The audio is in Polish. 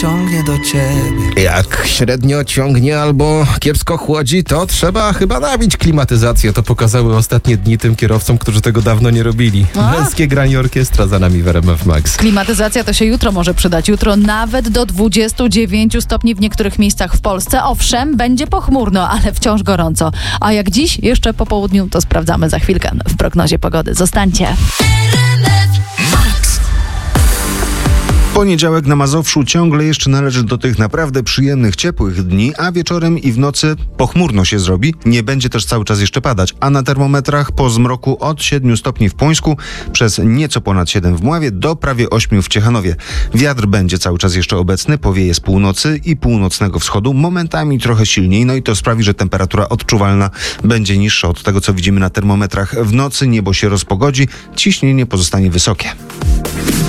ciągnie do ciebie. Jak średnio ciągnie albo kiepsko chłodzi, to trzeba chyba nabić klimatyzację. To pokazały ostatnie dni tym kierowcom, którzy tego dawno nie robili. Męskie granie orkiestra za nami w RMF Max. Klimatyzacja to się jutro może przydać. Jutro nawet do 29 stopni w niektórych miejscach w Polsce. Owszem, będzie pochmurno, ale wciąż gorąco. A jak dziś, jeszcze po południu, to sprawdzamy za chwilkę w prognozie pogody. Zostańcie. Poniedziałek na Mazowszu ciągle jeszcze należy do tych naprawdę przyjemnych, ciepłych dni, a wieczorem i w nocy pochmurno się zrobi. Nie będzie też cały czas jeszcze padać, a na termometrach po zmroku od 7 stopni w Puńsku, przez nieco ponad 7 w Mławie do prawie 8 w Ciechanowie. Wiatr będzie cały czas jeszcze obecny, powieje z północy i północnego wschodu, momentami trochę silniej, no i to sprawi, że temperatura odczuwalna będzie niższa od tego, co widzimy na termometrach. W nocy niebo się rozpogodzi, ciśnienie pozostanie wysokie.